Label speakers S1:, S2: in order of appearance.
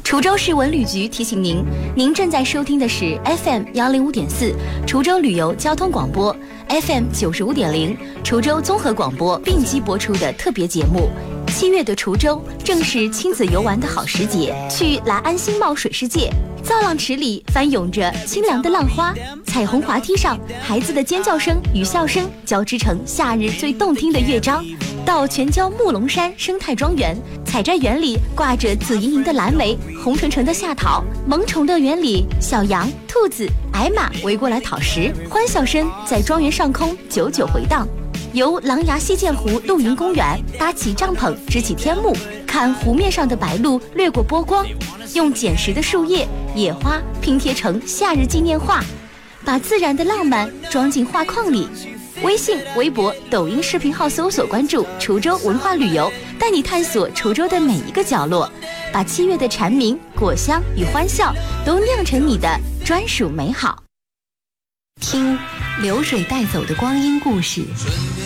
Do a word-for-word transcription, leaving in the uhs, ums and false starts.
S1: 滁州市文旅局提醒您，您正在收听的是 F M 幺零五点四滁州旅游交通广播 ，F M 九十五点零滁州综合广播并机播出的特别节目。七月的滁州正是亲子游玩的好时节，去来安新茂水世界。造浪池里翻涌着清凉的浪花，彩虹滑梯上孩子的尖叫声与笑声交织成夏日最动听的乐章。到全椒木龙山生态庄园，采摘园里挂着紫莹莹的蓝莓，红橙橙的夏桃。萌宠乐园里，小羊、兔子、矮马围过来讨食，欢笑声在庄园上空久久回荡。游狼牙溪涧湖露营公园，搭起帐篷支起天幕，看湖面上的白鹭掠过波光，用捡拾的树叶、野花拼贴成夏日纪念画，把自然的浪漫装进画框里。微信、微博、抖音视频号搜索关注滁州文化旅游，带你探索滁州的每一个角落，把七月的蝉鸣、果香与欢笑都酿成你的专属美好。听流水带走的光阴故事，